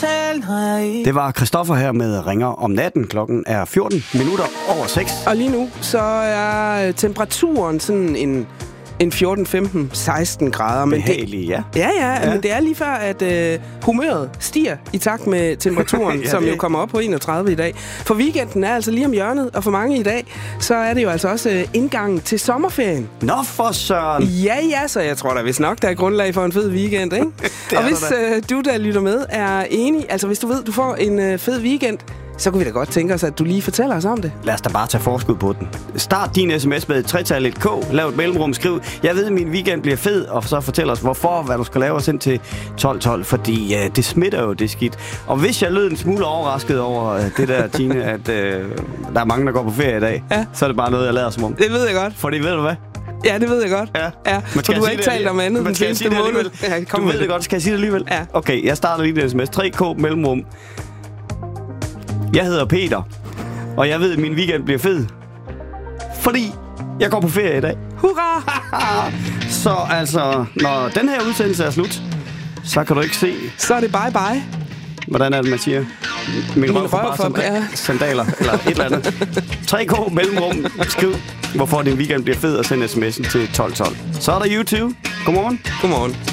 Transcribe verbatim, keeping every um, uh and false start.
Det var Christoffer her med Ringer om natten. Klokken er fjorten minutter over seks. Og lige nu, så er temperaturen sådan en, en fjorten, femten, seksten grader. Men behagelig, ja. Ja, ja, ja, men det er lige før, at øh, humøret stiger i takt med temperaturen, ja, som det... jo kommer op på enogtredive i dag. For weekenden er altså lige om hjørnet, og for mange i dag, så er det jo altså også øh, indgangen til sommerferien. Nå for søren! Ja, ja, så jeg tror da vist nok, der er grundlag for en fed weekend, ikke? Og hvis øh, du, der lytter med, er enig, altså hvis du ved, du får en øh, fed weekend, så kunne vi da godt tænke os, at du lige fortæller os om det. Lad os da bare tage forskud på den. Start din sms med tretallet K, lav et mellemrum, skriv, jeg ved, at min weekend bliver fed, og så fortæl os, hvorfor, hvad du skal lave, og send til tolv tolv, fordi uh, det smitter jo, det skidt. Og hvis jeg lød en smule overrasket over uh, det der, Tine, at uh, der er mange, der går på ferie i dag, ja. Så er det bare noget, jeg lader som om. Det ved jeg godt. Fordi ved du hvad? Ja, det ved jeg godt. Ja. Ja. For du har ikke talt om andet den seneste måned. Ja, du ved det godt, skal jeg sige det alligevel? Ja. Okay, jeg starter lige den sms. tre K mellemrum. Jeg hedder Peter, og jeg ved, at min weekend bliver fed. Fordi jeg går på ferie i dag. Hurra! Så altså, når den her udsendelse er slut, så kan du ikke se... Så er det bye bye. Hvordan er det, man siger? Min, Min røv for bare som ja. sandaler, eller et eller andet. tre K mellemrum. Skriv, hvorfor din weekend bliver fed, og send sms'en til tolv tolv. Så er der YouTube. Godmorgen. Godmorgen.